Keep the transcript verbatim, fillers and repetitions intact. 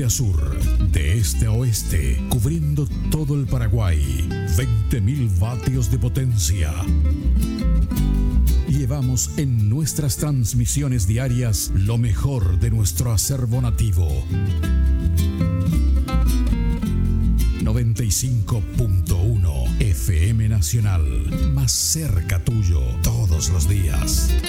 a sur, de este a oeste, cubriendo todo el Paraguay. veinte mil vatios de potencia. Llevamos en nuestras transmisiones diarias lo mejor de nuestro acervo nativo. noventa y cinco punto uno F M Nacional, más cerca tuyo todos los días.